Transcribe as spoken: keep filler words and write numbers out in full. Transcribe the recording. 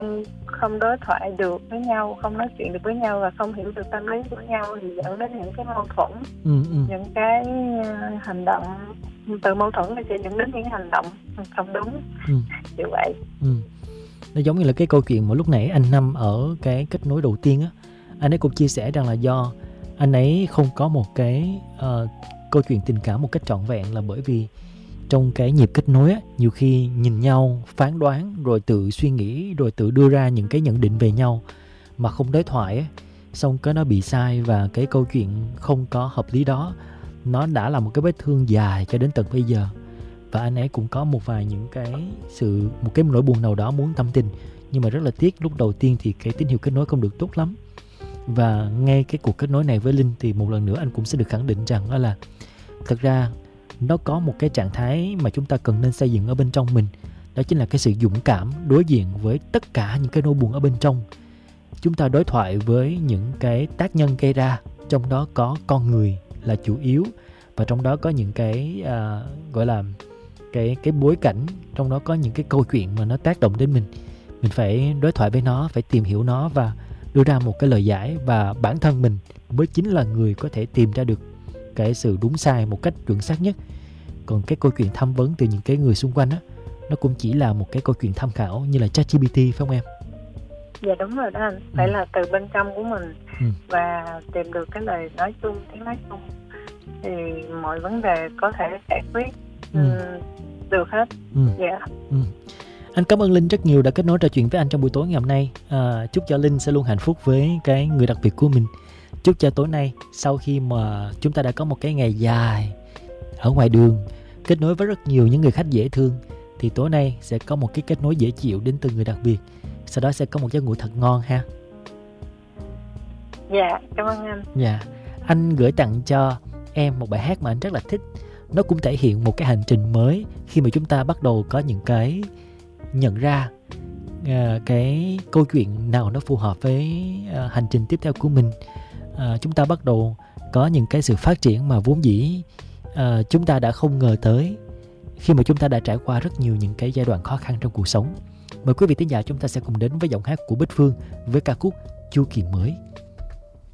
không đối thoại được với nhau, không nói chuyện được với nhau và không hiểu được tâm lý của nhau thì dẫn đến những cái mâu thuẫn, ừ, ừ. những cái ờ, hành động từ mâu thuẫn nó sẽ dẫn đến những hành động không đúng, Ừ. như vậy. Ừ. Nó giống như là cái câu chuyện mà lúc nãy anh Năm ở cái kết nối đầu tiên á, anh ấy cũng chia sẻ rằng là do anh ấy không có một cái uh, câu chuyện tình cảm một cách trọn vẹn, là bởi vì trong cái nhịp kết nối á, nhiều khi nhìn nhau, phán đoán, rồi tự suy nghĩ, rồi tự đưa ra những cái nhận định về nhau mà không đối thoại á, xong cái nó bị sai và cái câu chuyện không có hợp lý đó nó đã là một cái vết thương dài cho đến tận bây giờ. Và anh ấy cũng có một vài những cái sự một cái nỗi buồn nào đó muốn tâm tình, nhưng mà rất là tiếc lúc đầu tiên thì cái tín hiệu kết nối không được tốt lắm. Và ngay cái cuộc kết nối này với Linh thì một lần nữa anh cũng sẽ được khẳng định rằng đó là thật ra nó có một cái trạng thái mà chúng ta cần nên xây dựng ở bên trong mình, đó chính là cái sự dũng cảm đối diện với tất cả những cái nỗi buồn ở bên trong. Chúng ta đối thoại với những cái tác nhân gây ra, trong đó có con người là chủ yếu, và trong đó có những cái à, gọi là cái cái bối cảnh, trong đó có những cái câu chuyện mà nó tác động đến mình. Mình phải đối thoại với nó, phải tìm hiểu nó và đưa ra một cái lời giải, và bản thân mình mới chính là người có thể tìm ra được cái sự đúng sai một cách chuẩn xác nhất. Còn cái câu chuyện tham vấn từ những cái người xung quanh á, nó cũng chỉ là một cái câu chuyện tham khảo như là ChatGPT, phải không em? Dạ đúng rồi đó anh, phải ừ. là từ bên trong của mình ừ. và tìm được cái lời nói chung, tiếng nói chung thì mọi vấn đề có thể giải quyết ừ. được hết. ừ. Dạ. ừ. Anh cảm ơn Linh rất nhiều đã kết nối trò chuyện với anh trong buổi tối ngày hôm nay. À, chúc cho Linh sẽ luôn hạnh phúc với cái người đặc biệt của mình. Chúc cho tối nay, sau khi mà chúng ta đã có một cái ngày dài ở ngoài đường, kết nối với rất nhiều những người khách dễ thương, thì tối nay sẽ có một cái kết nối dễ chịu đến từ người đặc biệt. Sau đó sẽ có một giấc ngủ thật ngon ha. Dạ, cảm ơn anh. Dạ, anh gửi tặng cho em một bài hát mà anh rất là thích. Nó cũng thể hiện một cái hành trình mới khi mà chúng ta bắt đầu có những cái nhận ra uh, cái câu chuyện nào nó phù hợp với uh, hành trình tiếp theo của mình. Uh, chúng ta bắt đầu có những cái sự phát triển mà vốn dĩ uh, chúng ta đã không ngờ tới khi mà chúng ta đã trải qua rất nhiều những cái giai đoạn khó khăn trong cuộc sống. Mời quý vị thính giả chúng ta sẽ cùng đến với giọng hát của Bích Phương với ca khúc Chu Kỳ Mới.